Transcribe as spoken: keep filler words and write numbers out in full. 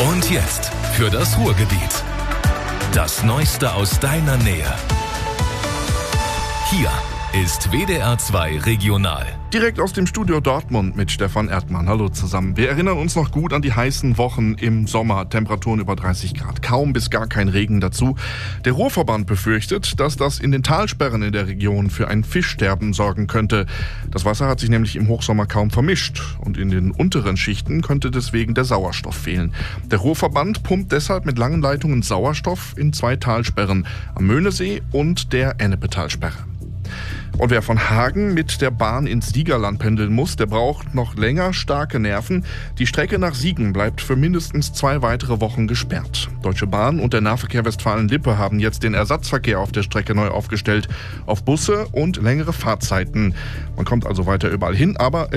Und jetzt für das Ruhrgebiet. Das Neueste aus deiner Nähe. Hier ist W D R zwei Regional. Direkt aus dem Studio Dortmund mit Stefan Erdmann. Hallo zusammen. Wir erinnern uns noch gut an die heißen Wochen im Sommer. Temperaturen über dreißig Grad. Kaum bis gar kein Regen dazu. Der Ruhrverband befürchtet, dass das in den Talsperren in der Region für ein Fischsterben sorgen könnte. Das Wasser hat sich nämlich im Hochsommer kaum vermischt. Und in den unteren Schichten könnte deswegen der Sauerstoff fehlen. Der Ruhrverband pumpt deshalb mit langen Leitungen Sauerstoff in zwei Talsperren. Am Möhnesee und der Ennepe-Talsperre. Und wer von Hagen mit der Bahn ins Siegerland pendeln muss, der braucht noch länger starke Nerven. Die Strecke nach Siegen bleibt für mindestens zwei weitere Wochen gesperrt. Deutsche Bahn und der Nahverkehr Westfalen-Lippe haben jetzt den Ersatzverkehr auf der Strecke neu aufgestellt. Auf Busse und längere Fahrzeiten. Man kommt also weiter überall hin, aber